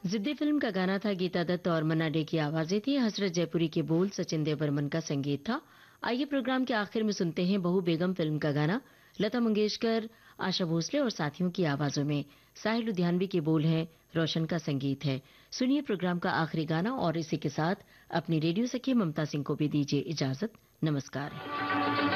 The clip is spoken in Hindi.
जिद्दी फिल्म का गाना था, गीता दत्त और मन्ना डे की आवाजें थी, हसरत जयपुरी के बोल सचिन देव बर्मन का संगीत था। आइए प्रोग्राम के आखिर में सुनते हैं बहू बेगम फिल्म का गाना, लता मंगेशकर, आशा भोसले और साथियों की आवाजों में। साहिल लुधियानवी के बोल हैं, रोशन का संगीत है। सुनिए प्रोग्राम का आखिरी गाना और इसी के साथ अपनी रेडियो सखी ममता सिंह को भी दीजिए इजाजत। नमस्कार।